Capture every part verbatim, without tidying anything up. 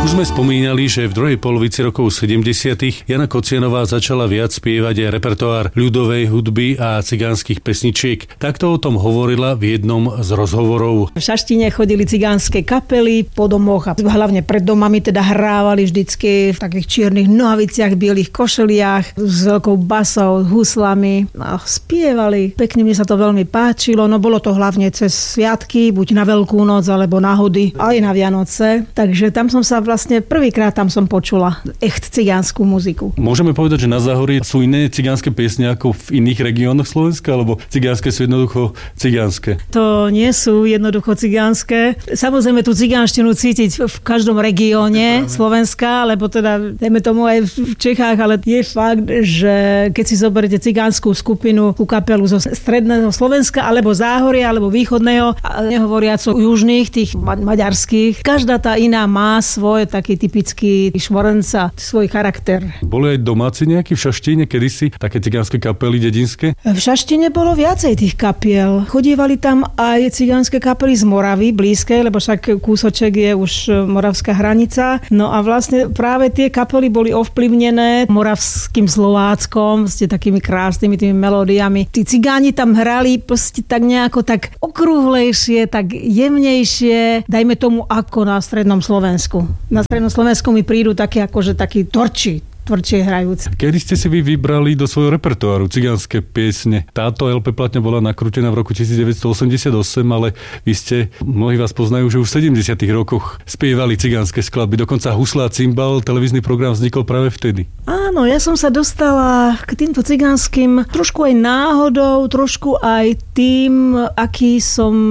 Už sme spomínali, že v druhej polovici rokov sedemdesiatych Jana Kocianová začala viac spievať aj repertoár ľudovej hudby a cigánskych pesničiek. Takto o tom hovorila v jednom z rozhovorov. V Šaštine chodili cigánske kapely po domoch a hlavne pred domami teda hrávali vždycky v takých čiernych nohaviciach, bielých košeliach s veľkou basou, huslami a spievali. Pekne mi sa to veľmi páčilo, no bolo to hlavne cez sviatky, buď na Veľkú noc alebo na hody, aj na Vianoce. Takže tam som sa vlastne prvýkrát tam som počula echt cigánsku muziku. Môžeme povedať, že na Záhorí sú iné cigánske piesne ako v iných regiónoch Slovenska, alebo cigánske sú jednoducho cigánske? To nie sú jednoducho cigánske. Samozrejme tú cigánštinu cítiť v každom regióne Slovenska, lebo teda dajme tomu aj v Čechách, ale je fakt, že keď si zoberiete cigánsku skupinu, tú kapelu zo stredného Slovenska, alebo Záhoria, alebo východného, a nehovoriac o južných, tých ma- maďarských, každá tá iná má svoj taký typický šmorenca, svoj charakter. Boli aj domáci nejakí v Šaštíne kedysi, také cigánske kapely dedinské? V Šaštine bolo viacej tých kapiel. Chodívali tam aj cigánske kapely z Moravy, blízkej, lebo však kúsoček je už moravská hranica. No a vlastne práve tie kapely boli ovplyvnené moravským Slováckom, s takými krásnymi tými melódiami. Tí cigáni tam hrali proste tak nejako tak okrúhlejšie, tak jemnejšie, dajme tomu ako na strednom Slovensku. Na strednom Slovensku mi prídu také akože takí torči, tvrdšie hrajúci. Kedy ste si vy vybrali do svojho repertoáru cigánske piesne? Táto el pé platňa bola nakrútená v roku devätnásťstoosemdesiatosem, ale vy ste, mnohí vás poznajú, že už v sedemdesiatych rokoch spievali cigánske skladby. Dokonca Husla a cimbal, televízny program vznikol práve vtedy. Áno, ja som sa dostala k týmto cigánskym trošku aj náhodou, trošku aj tým, aký som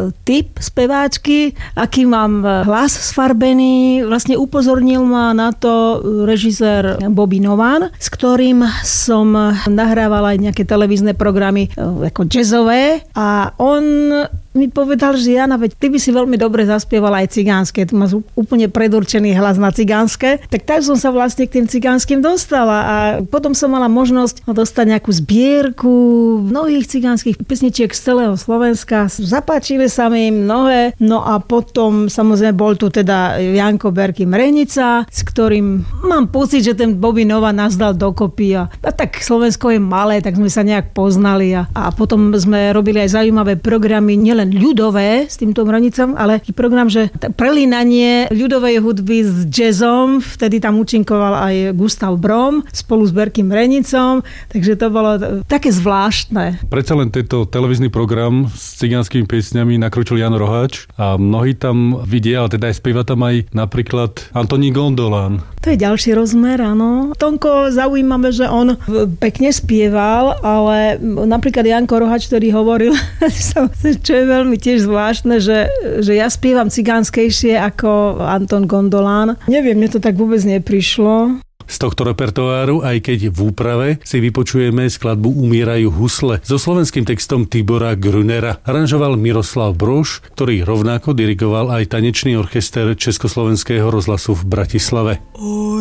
typ speváčky, aký mám hlas sfarbený. Vlastne upozornil ma na to režisér Bobby Nován, s ktorým som nahrávala aj nejaké televízne programy ako jazzové a on mi povedal, že Jana, veď ty by si veľmi dobre zaspievala aj cigánske. Tu máš úplne predurčený hlas na cigánske. Tak tak som sa vlastne k tým cigánskym dostala a potom som mala možnosť dostať nejakú zbierku mnohých cigánskych pesničiek z celého Slovenska. Zapáčili sa mi mnohé. No a potom samozrejme bol tu teda Janko Berky Mrenica, s ktorým mám pocit, že ten Bobby Nova nás dal dokopy. A, a tak Slovensko je malé, tak sme sa nejak poznali. A, a potom sme robili aj zaujímavé programy, nielen ľudové s týmto Mrenicom, ale taký program, že prelínanie ľudovej hudby s jazzom, vtedy tam účinkoval aj Gustav Brom spolu s Berkym Mrenicom, takže to bolo také zvláštne. Predsa len tento televízny program s cigánskymi piesňami nakrútil Jan Roháč a mnohí tam vidia, ale teda aj spieva tam aj napríklad Antonín Gondolán. To je ďalší rozmer, áno. Tonko zaujímavé, že on pekne spieval, ale napríklad Janko Roháč, ktorý hovoril, čo je veľmi tiež zvláštne, že, že ja spievam cigánskejšie ako Anton Gondolán. Neviem, mne to tak vôbec neprišlo. Z tohto repertoáru, aj keď v úprave, si vypočujeme skladbu Umierajú husle so slovenským textom Tibora Grünera. Aranžoval Miroslav Brož, ktorý rovnako dirigoval aj tanečný orchester Československého rozhlasu v Bratislave.